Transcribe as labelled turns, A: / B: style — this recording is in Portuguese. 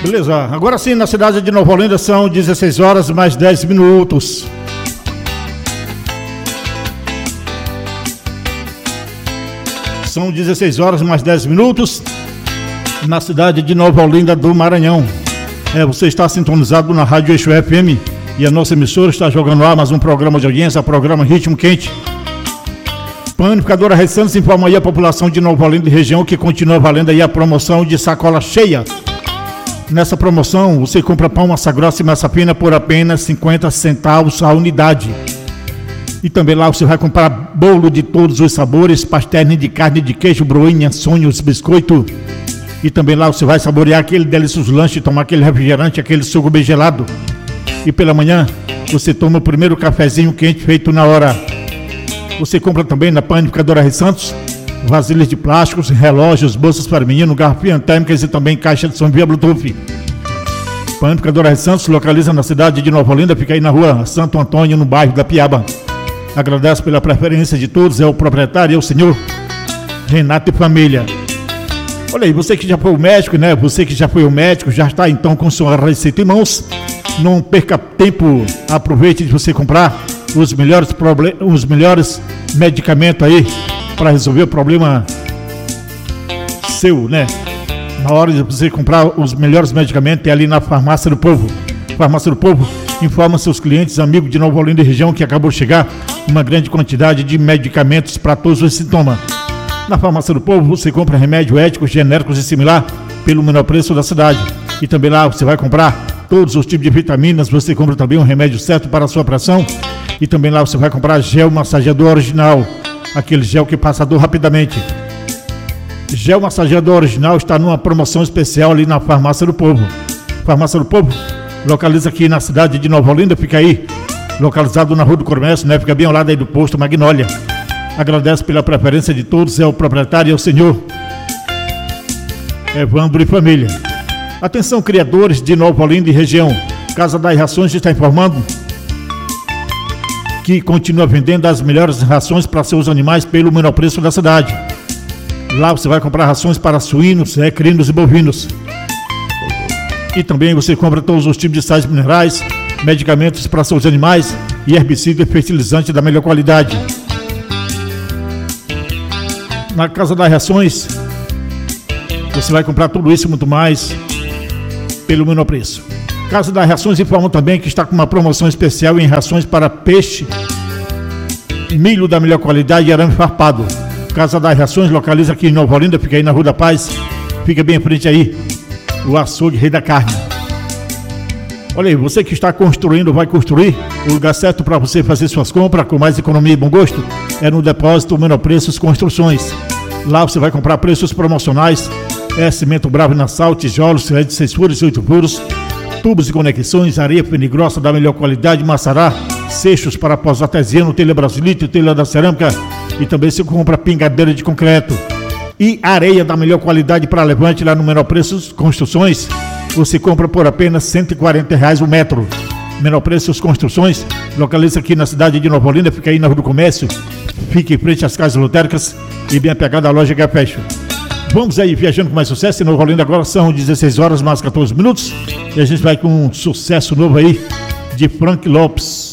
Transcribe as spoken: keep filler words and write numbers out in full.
A: Beleza, agora sim, na cidade de Nova Olinda são dezesseis horas mais dez minutos. São dezesseis horas mais dez minutos na cidade de Nova Olinda do Maranhão. É, você está sintonizado na Rádio Eixo F M e a nossa emissora está jogando lá mais um programa de audiência, programa Ritmo Quente. Panificadora Rei Santos informa aí a população de Nova Olinda e região que continua valendo aí a promoção de sacola cheia. Nessa promoção, você compra pão, massa grossa e massa fina por apenas cinquenta centavos a unidade. E também lá você vai comprar bolo de todos os sabores, pastéis de carne, de queijo, broinha, sonhos, biscoito. E também lá você vai saborear aquele delicioso lanche, tomar aquele refrigerante, aquele suco bem gelado. E pela manhã, você toma o primeiro cafezinho quente feito na hora. Você compra também na Panificadora Rei Santos vasilhas de plásticos, relógios, bolsas para menino, garrafinhas térmicas e também caixa de som via Bluetooth. Panificadora Rei Santos localiza na cidade de Nova Olinda, fica aí na rua Santo Antônio, no bairro da Piaba. Agradeço pela preferência de todos, é o proprietário, é o senhor Renato e família. Olha aí, você que já foi o médico, né? Você que já foi o médico, já está então com sua receita em mãos. Não perca tempo, aproveite de você comprar os melhores, problem- os melhores medicamentos aí para resolver o problema seu, né? Na hora de você comprar os melhores medicamentos é ali na Farmácia do Povo. Farmácia do Povo informa seus clientes, amigos de Nova Olinda e região que acabou de chegar uma grande quantidade de medicamentos para todos os sintomas. Na Farmácia do Povo você compra remédio éticos, genéricos e similar pelo menor preço da cidade. E também lá você vai comprar todos os tipos de vitaminas, você compra também um remédio certo para a sua pressão. E também lá você vai comprar gel massageador original, aquele gel que passa a dor rapidamente. Gel massageador original está numa promoção especial ali na Farmácia do Povo. Farmácia do Povo localiza aqui na cidade de Nova Olinda, fica aí localizado na Rua do Comércio, né? Fica bem ao lado aí do posto Magnólia. Agradeço pela preferência de todos, é o proprietário, é o senhor Evandro e família. Atenção, criadores de Nova Olinda e região, Casa das Rações está informando que continua vendendo as melhores rações para seus animais pelo menor preço da cidade. Lá você vai comprar rações para suínos, equinos e bovinos. E também você compra todos os tipos de sais minerais, medicamentos para seus animais e herbicida e fertilizante da melhor qualidade. Na Casa das Rações, você vai comprar tudo isso e muito mais pelo menor preço. Casa das Rações informa também que está com uma promoção especial em rações para peixe, milho da melhor qualidade e arame farpado. Casa das Rações localiza aqui em Nova Olinda, fica aí na Rua da Paz, fica bem em frente aí o açougue Rei da Carne. Olha aí, você que está construindo, vai construir, o lugar certo para você fazer suas compras com mais economia e bom gosto é no Depósito Menor Preços Construções. Lá você vai comprar preços promocionais, é cimento bravo e nassal, tijolos, de seis furos e oito furos, tubos e conexões, areia fina e grossa da melhor qualidade, maçará, seixos para pós-artesiano, telha brasilite, telha da cerâmica e também se compra pingadeira de concreto e areia da melhor qualidade para levante lá no Menor Preços Construções. Você compra por apenas cento e quarenta reais o metro. Menor Preços Construções localiza aqui na cidade de Nova Olinda, fica aí na Rua do Comércio, fica em frente às casas lotéricas e bem apegada à loja Gafecho. Vamos aí viajando com mais sucesso em Nova Olinda. Agora são dezesseis horas mais quatorze minutos e a gente vai com um sucesso novo aí de Frank Lopes.